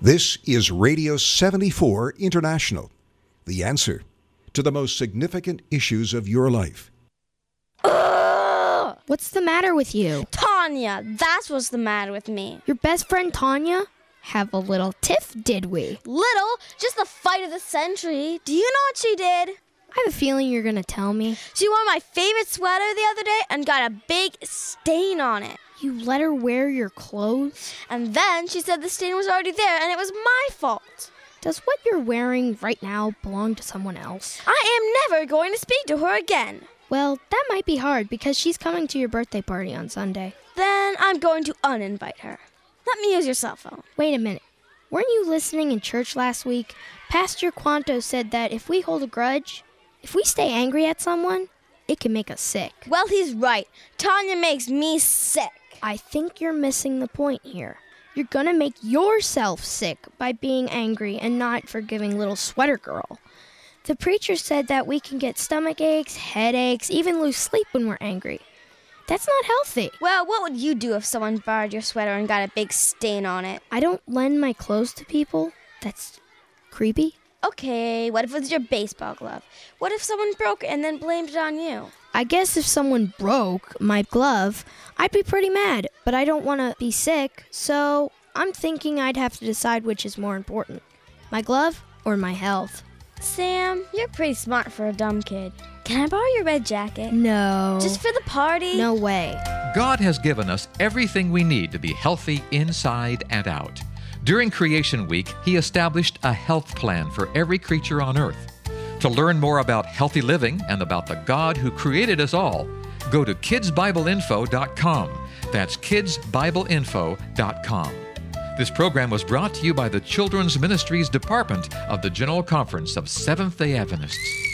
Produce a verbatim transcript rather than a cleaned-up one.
This is Radio seventy-four International, the answer to the most significant issues of your life. Ugh! What's the matter with you? Tanya, that's what's the matter with me. Your best friend Tanya? Have a little tiff, did we? Little? Just the fight of the century. Do you know what she did? I have a feeling you're going to tell me. She wore my favorite sweater the other day and got a big stain on it. You let her wear your clothes? And then she said the stain was already there and it was my fault. Does what you're wearing right now belong to someone else? I am never going to speak to her again. Well, that might be hard because she's coming to your birthday party on Sunday. Then I'm going to uninvite her. Let me use your cell phone. Wait a minute. Weren't you listening in church last week? Pastor Quanto said that if we hold a grudge, if we stay angry at someone, it can make us sick. Well, he's right. Tanya makes me sick. I think you're missing the point here. You're gonna make yourself sick by being angry and not forgiving little sweater girl. The preacher said that we can get stomach aches, headaches, even lose sleep when we're angry. That's not healthy. Well, what would you do if someone borrowed your sweater and got a big stain on it? I don't lend my clothes to people. That's creepy. Okay, what if it was your baseball glove? What if someone broke it and then blamed it on you? I guess if someone broke my glove, I'd be pretty mad, but I don't want to be sick, so I'm thinking I'd have to decide which is more important, my glove or my health. Sam, you're pretty smart for a dumb kid. Can I borrow your red jacket? No. Just for the party? No way. God has given us everything we need to be healthy inside and out. During Creation Week, He established a health plan for every creature on earth. To learn more about healthy living and about the God who created us all, go to kids bible info dot com. That's kids bible info dot com. This program was brought to you by the Children's Ministries Department of the General Conference of Seventh-day Adventists.